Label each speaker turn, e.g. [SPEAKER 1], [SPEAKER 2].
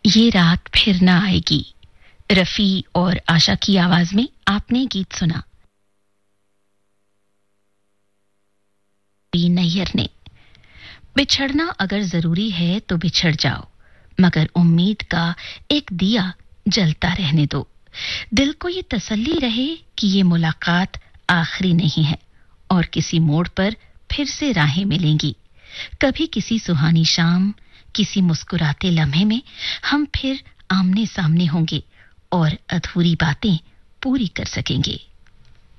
[SPEAKER 1] ये रात फिर ना आएगी। रफी और आशा की आवाज में आपने गीत सुना। नैयर ने, बिछड़ना अगर जरूरी है तो बिछड़ जाओ, मगर उम्मीद का एक दिया जलता रहने दो। दिल को ये तसल्ली रहे कि ये मुलाकात आखिरी नहीं है और किसी मोड़ पर फिर से राहें मिलेंगी। कभी किसी सुहानी शाम, किसी मुस्कुराते लम्हे में हम फिर आमने सामने होंगे और अधूरी बातें पूरी कर सकेंगे।